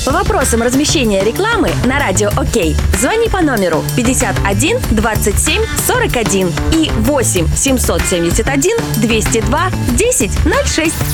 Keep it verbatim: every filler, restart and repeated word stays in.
По вопросам размещения рекламы на радио ОК звони по номеру пятьдесят один двадцать семь сорок один и восемь семьсот семьдесят один двести два десять ноль шесть.